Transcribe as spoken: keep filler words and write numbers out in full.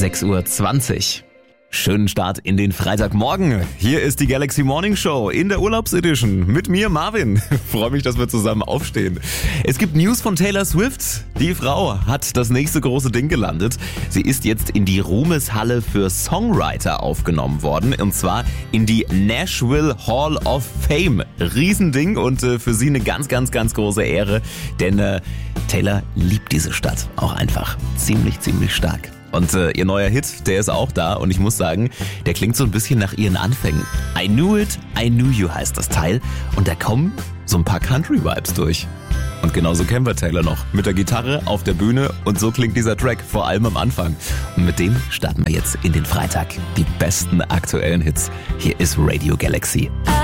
sechs Uhr zwanzig. Schönen Start in den Freitagmorgen. Hier ist die Galaxy Morning Show in der Urlaubsedition mit mir, Marvin. Freue mich, dass wir zusammen aufstehen. Es gibt News von Taylor Swift. Die Frau hat das nächste große Ding gelandet. Sie ist jetzt in die Ruhmeshalle für Songwriter aufgenommen worden. Und zwar in die Nashville Hall of Fame. Riesending und äh, für sie eine ganz, ganz, ganz große Ehre. Denn äh, Taylor liebt diese Stadt auch einfach. Ziemlich, ziemlich stark. Und äh, ihr neuer Hit, der ist auch da und ich muss sagen, der klingt so ein bisschen nach ihren Anfängen. I Knew It, I Knew You heißt das Teil und da kommen so ein paar Country-Vibes durch. Und genauso kennen wir Taylor noch, mit der Gitarre auf der Bühne und so klingt dieser Track, vor allem am Anfang. Und mit dem starten wir jetzt in den Freitag. Die besten aktuellen Hits. Hier ist Radio Galaxy.